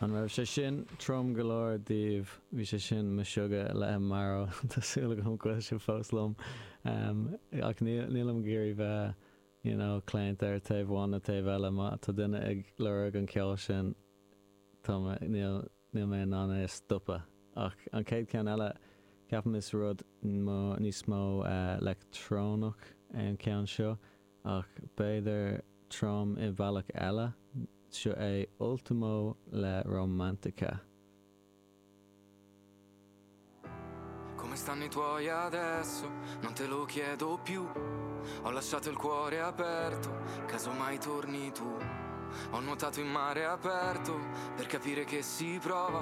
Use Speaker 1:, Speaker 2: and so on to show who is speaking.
Speaker 1: An raibh sé sin trom go leor daobh bhí sé sin me siúga le maró tásúla go chuil sé fóslum ach níl am géirí bheith cléint ar taobh bhána taobh eile má tá duine ag leir an ceol sin níl mé an é stoppa ach an céad cean eile ceapan is rud níos mó electrónach an cean seo ach b'éidir trom I bhealach eile seo é Ultimo le Romantica.
Speaker 2: Come stanno I tuoi adesso? Non te lo chiedo più. Ho lasciato il cuore aperto, caso mai torni tu. Ho nuotato in mare aperto per capire che si prova